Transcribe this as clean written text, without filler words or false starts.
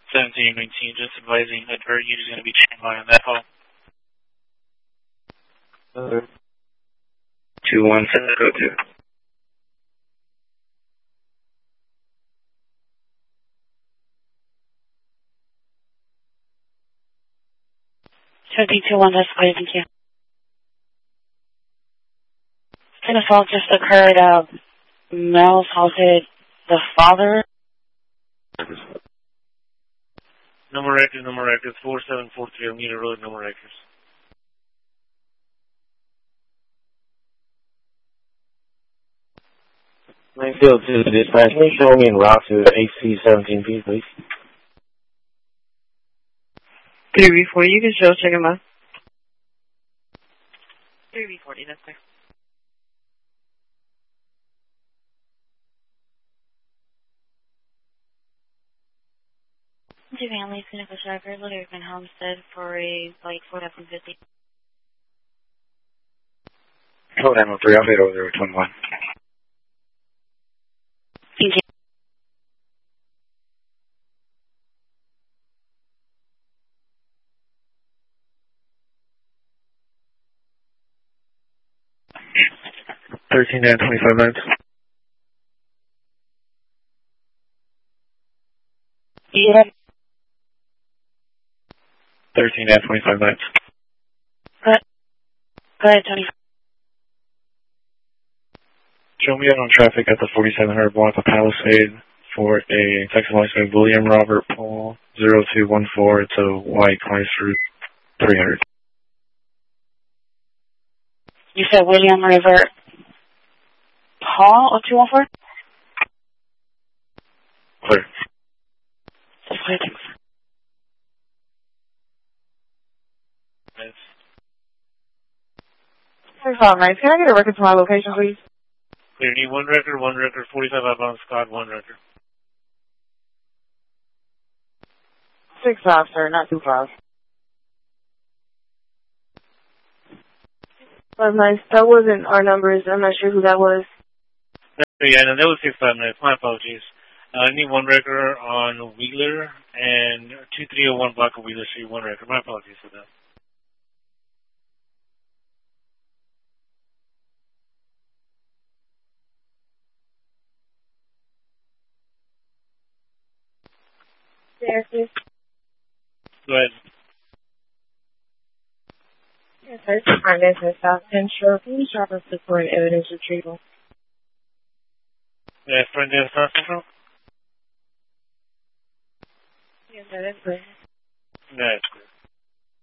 1719, just advising that our unit is going to be chained by on that hall. 217, go to. That's clear, thank you. An assault just occurred. Mel assaulted the father. Number records, 4743 Almeda Road, number records. Mayfield to the dispatch. Can you show me en route to AC-17P, please? 3B40, you can show, check him out. 3B40, that's clear. Two families, Pinnacle Driver, Littleton Homestead for a like 4750. Hold on, 3, I'll hit over there with 21. Thank you. $13 and 25 minutes. Yeah. 13 and 25 minutes. Go ahead, Tony. Show me out on traffic at the 4700 block of Palisade for a Texas license William Robert Paul 0214. It's a white Chrysler 300. You said William River Paul 0214? Clear. That's clear, thanks. Nice. Can I get a record to my location, please? Clear, need one record, 45 outbound Scott, one record. 65, sir, not 25. Well, nice. That wasn't our numbers. I'm not sure who that was. Yeah, no, that was 65 minutes. My apologies. I need one record on Wheeler and 2301 block of Wheeler Street, one record. My apologies for that. There, please. Go ahead. Yes, sir. Finance in South Central. Can you drop us for an evidence retrieval? Yeah, front desk, South Central? Yes, sir. That's good.